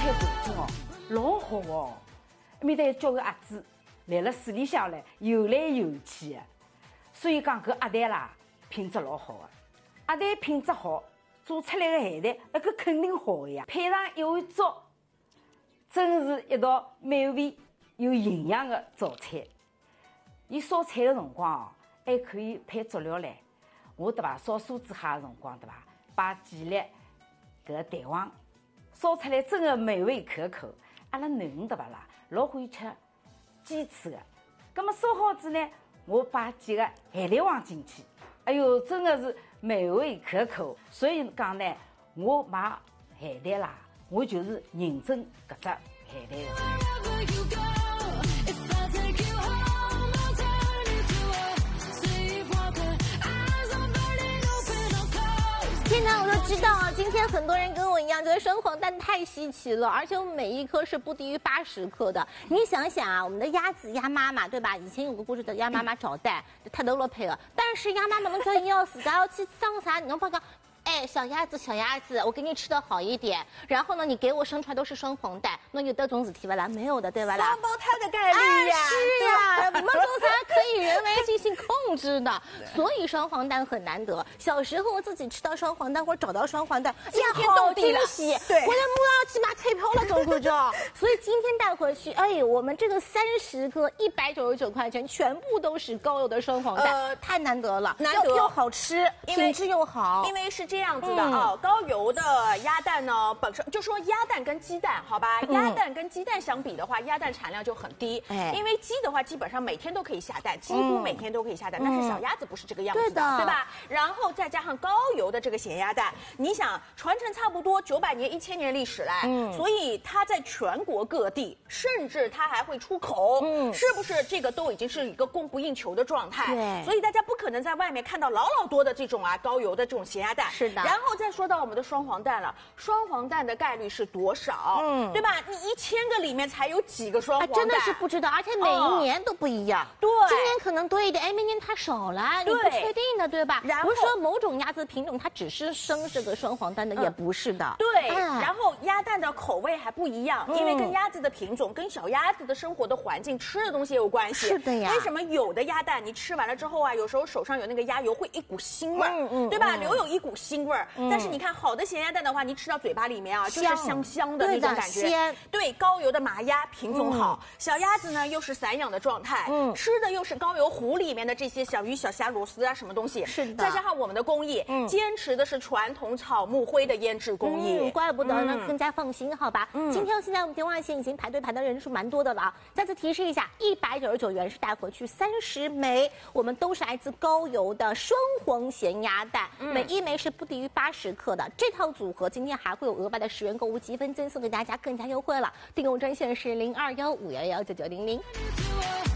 菜环境哦，老好哦。埃面搭叫个鸭子来了水里向来游来游去的，所以讲搿鸭蛋啦品质老好的。鸭蛋品质好，做出来的咸蛋那搿肯定好的呀。配上一碗粥，真是一道美味有营养的早餐。伊烧菜的辰光哦，还可以配佐料唻。我对伐？烧酥子虾的辰光对伐？摆几粒搿蛋黄，烧出来真的美味可口。阿拉囡恩对伐啦？老欢喜吃鸡翅的。葛么烧好子呢，我摆几个咸蛋黄进去，哎哟，真的是美味可口。所以讲呢，我买咸蛋啦，我就是认证搿只咸蛋的。 天哪，我都知道啊！今天很多人跟我一样，觉得双黄蛋太稀奇了，而且我们每一颗是不低于80克的。你想想啊，我们的鸭子鸭妈妈，对吧？以前有个故事叫鸭妈妈找蛋，太多了配了。但是鸭妈妈侬叫伊要自家要去上啥？侬帮讲。哎，小鸭子，小鸭子，我给你吃的好一点。然后呢，你给我生出来都是双黄蛋，那有的种子题吧啦？没有的，对吧啦？ 双胞胎的概率呀， 是呀，我们种才可以人为进行控制的，所以双黄蛋很难得。小时候自己吃到双黄蛋或者找到双黄蛋， 惊天动地了， 对，我在马上去买彩票了，总感觉。所以今天带回去，哎，我们这个30个199块钱，全部都是高邮的双黄蛋，太难得了， 难得又好吃，品质又好， 因为是这样子的啊，高邮的鸭蛋呢，本身就说鸭蛋跟鸡蛋，好吧，鸭蛋跟鸡蛋相比的话，鸭蛋产量就很低，因为鸡的话基本上每天都可以下蛋，几乎每天都可以下蛋，但是小鸭子不是这个样子的，对吧？然后再加上高邮的这个咸鸭蛋，你想传承差不多900年、1000年历史来，所以它在全国各地，甚至它还会出口，是不是这个都已经是一个供不应求的状态？ 对， 所以大家不可能在外面看到老多的这种高邮的这种咸鸭蛋， 是的。 然后再说到我们的双黄蛋了，双黄蛋的概率是多少？对吧？你1000个里面才有几个双黄蛋？ 真的是不知道，而且每一年都不一样。 对， 今年可能多一点，哎，明年它少了，你不确定的，对吧？不是说某种鸭子品种它只是生这个双黄蛋的，也不是的。 对，然后鸭蛋的口味还不一样，因为跟鸭子的品种、跟小鸭子的生活的环境、吃的东西也有关系。 是的呀。 为什么有的鸭蛋你吃完了之后啊，有时候手上有那个鸭油会一股腥味儿，对吧？留有一股腥味儿。但是你看好的咸鸭蛋的话，你吃到嘴巴里面啊，就是香香的那种感觉。对，高邮的麻鸭品种好，小鸭子呢又是散养的状态，吃的又是高邮湖里面的这些小鱼、小虾、螺丝啊什么东西。 是的。 再加上我们的工艺，坚持的是传统草木灰的腌制工艺， 怪不得呢，更加放心，好吧？今天现在我们电话线已经排队排的人数蛮多的了啊！再次提示一下，199元是带回去30枚，我们都是来自高邮的双黄咸鸭蛋，每一枚是不低于80克的。这套组合今天还会有额外的10元购物积分赠送给大家，更加优惠了。订购专线是0215119900。